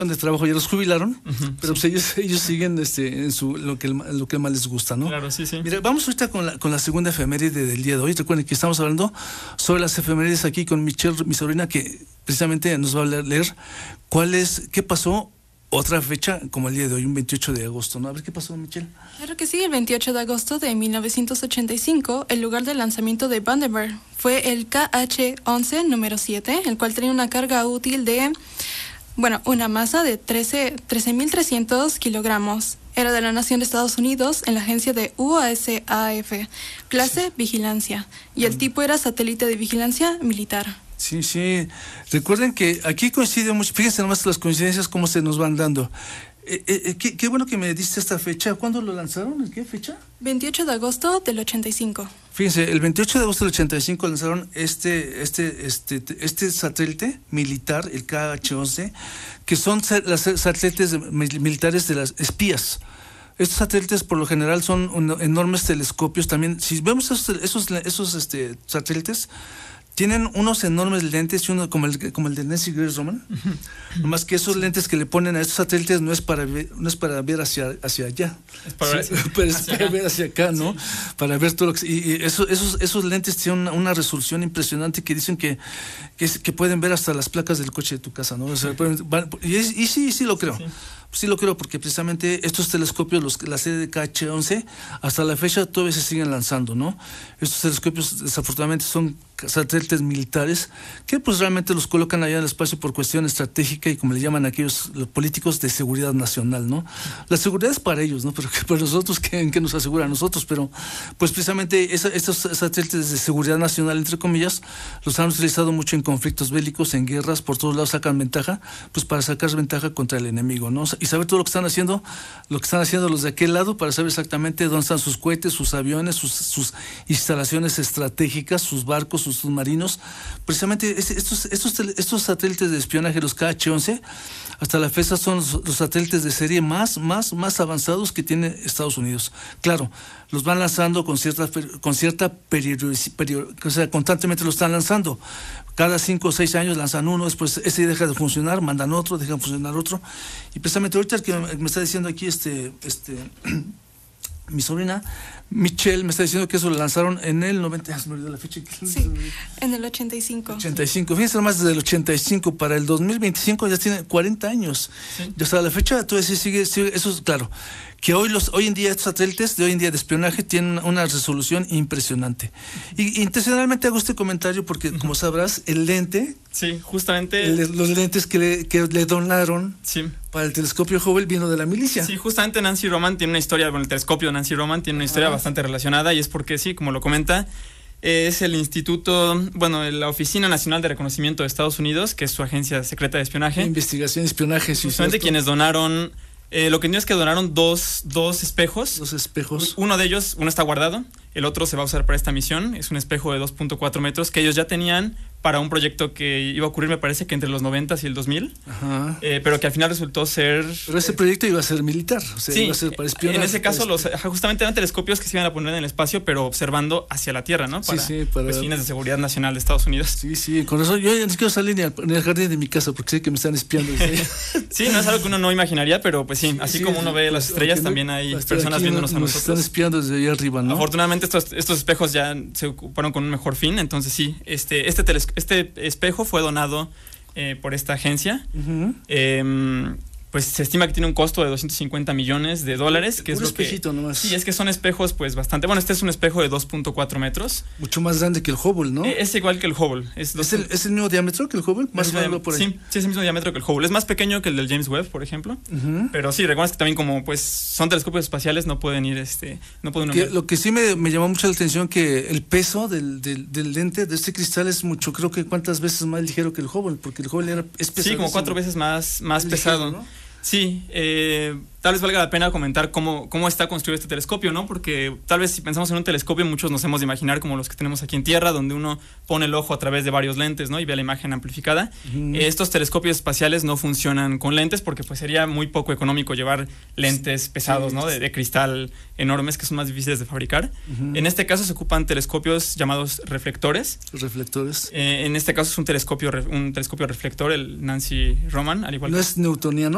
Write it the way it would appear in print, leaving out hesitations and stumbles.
de trabajo ya los jubilaron, pero sí. pues ellos siguen en lo que más les gusta, ¿no? Claro, sí, sí. Mira, vamos ahorita con la segunda efeméride del día de hoy. Recuerden que estamos hablando sobre las efemérides aquí con Michelle, mi sobrina, que precisamente nos va a leer qué pasó otra fecha como el día de hoy, un 28 de agosto, ¿no? A ver qué pasó, Michelle. Claro que sí, el 28 de agosto de 1985, el lugar de lanzamiento de Vandenberg fue el KH-11 número 7, el cual tenía una carga útil de, una masa de 13.300 kilogramos. Era de la nación de Estados Unidos en la agencia de USAF, clase vigilancia, y el tipo era satélite de vigilancia militar. Sí, sí. Recuerden que aquí coincide mucho. Fíjense nomás las coincidencias cómo se nos van dando. Qué bueno que me diste esta fecha. ¿Cuándo lo lanzaron? ¿En qué fecha? 28 de agosto del 85. Fíjense, el 28 de agosto del 85 lanzaron este satélite militar, el KH-11, que son las satélites militares de las espías. Estos satélites por lo general son enormes telescopios también. Si vemos esos satélites, tienen unos enormes lentes, y uno como el de Nancy Grace Roman, nomás que esos lentes que le ponen a estos satélites no es para ver hacia allá, es para ver hacia acá, ¿no? Sí. Para ver todo lo que, y esos lentes tienen una resolución impresionante que dicen que pueden ver hasta las placas del coche de tu casa, ¿no? O sea, y sí lo creo. Sí. Sí lo creo, porque precisamente estos telescopios, la serie de KH-11, hasta la fecha todavía se siguen lanzando, ¿no? Estos telescopios desafortunadamente son satélites militares que pues realmente los colocan allá en el espacio por cuestión estratégica y como le llaman aquellos los políticos de seguridad nacional, ¿no? La seguridad es para ellos, ¿no? Pero para nosotros, ¿qué nos asegura a nosotros? Pero pues precisamente estos satélites de seguridad nacional, entre comillas, los han utilizado mucho en conflictos bélicos, en guerras, por todos lados sacan ventaja, pues para sacar ventaja contra el enemigo, ¿no? Y saber todo lo que están haciendo los de aquel lado, para saber exactamente dónde están sus cohetes, sus aviones, sus instalaciones estratégicas, sus barcos, sus submarinos. Precisamente estos satélites de espionaje, los KH-11, hasta la fecha son los satélites de serie más avanzados que tiene Estados Unidos. Claro, los van lanzando con cierta periodicidad, o sea, constantemente lo están lanzando. Cada 5 o 6 años lanzan uno, después ese deja de funcionar, mandan otro, dejan de funcionar otro. Y precisamente ahorita el que me está diciendo aquí mi sobrina Michelle me está diciendo que eso lo lanzaron en el 90, se me olvidó la fecha. Sí, en el 85. 85, fíjense nomás, desde el 85 para el 2025 ya tiene 40 años. Sí. Y hasta la fecha todavía sigue, eso es claro. Que hoy en día estos satélites de hoy en día de espionaje tienen una resolución impresionante. Y intencionalmente hago este comentario porque, como sabrás, el lente... Sí, justamente... los lentes que le donaron sí. para el telescopio Hubble vino de la milicia. Sí, justamente Nancy Roman tiene una historia, el telescopio de Nancy Roman tiene una historia bastante relacionada, y es porque, sí, como lo comenta, es el instituto, la Oficina Nacional de Reconocimiento de Estados Unidos, que es su agencia secreta de espionaje. Investigación y espionaje, sí. Justamente quienes donaron... lo que entiendo es que donaron dos espejos. 2 espejos. Uno de ellos, uno está guardado, el otro se va a usar para esta misión. Es un espejo de 2.4 metros que ellos ya tenían para un proyecto que iba a ocurrir, me parece que entre los 90s y el 2000. Ajá. Pero que al final resultó ser... Pero ese proyecto iba a ser militar, o sea, sí, iba a ser para espionar. En ese caso, justamente eran telescopios que se iban a poner en el espacio, pero observando hacia la Tierra, ¿no? Para fines de seguridad nacional de Estados Unidos. Sí, con eso yo ya no quiero salir ni al jardín de mi casa porque sé que me están espiando. Sí, no es algo que uno no imaginaría, pero pues sí, así como uno ve las estrellas, también hay personas viéndonos a nosotros. Nos están espiando desde allá arriba, ¿no? Afortunadamente estos espejos ya se ocuparon con un mejor fin, entonces sí, este espejo fue donado por esta agencia. Pues se estima que tiene un costo de $250 millones, que es lo espejito nomás. Sí, es que son espejos pues bastante... este es un espejo de 2.4 metros. Mucho más grande que el Hubble, ¿no? Es igual que el Hubble. ¿Es el mismo diámetro que el Hubble? Más o menos por ahí. Sí, es el mismo diámetro que el Hubble. Es más pequeño que el del James Webb, por ejemplo. Pero sí, recuerda que también como pues son telescopios espaciales, no pueden ir... Lo que sí me llamó mucho la atención que el peso del lente, de este cristal, es mucho, creo que cuántas veces más ligero que el Hubble, porque el Hubble es pesado. Sí, como 4 veces más pesado, ligero, ¿no? Sí, tal vez valga la pena comentar cómo está construido este telescopio, ¿no? Porque tal vez si pensamos en un telescopio, muchos nos hemos de imaginar como los que tenemos aquí en Tierra, donde uno pone el ojo a través de varios lentes, ¿no? Y ve la imagen amplificada. Estos telescopios espaciales no funcionan con lentes porque pues sería muy poco económico llevar lentes pesados, ¿no? De cristal enormes que son más difíciles de fabricar. En este caso se ocupan telescopios llamados reflectores. Reflectores. En este caso es un telescopio reflector, el Nancy Roman, al igual ¿No es newtoniano?